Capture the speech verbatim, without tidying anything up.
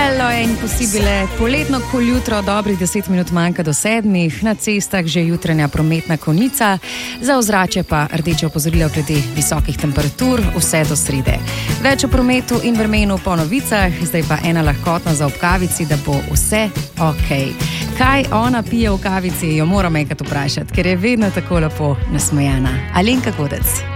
Bello e impossibile, poletno kol jutro, dobrih deset minut manjka do sedmih, na cestah že jutranja prometna konica, za ozračje pa rdeče opozorilo glede visokih temperatur vse do srede. Več o prometu in vremenu po novicah, zdaj pa ena lahkotna za ob kavici, da bo vse ok. Kaj ona pije v kavici, jo moram enkrat vprašati, ker je vedno tako lepo nasmejana. Alenka Godec.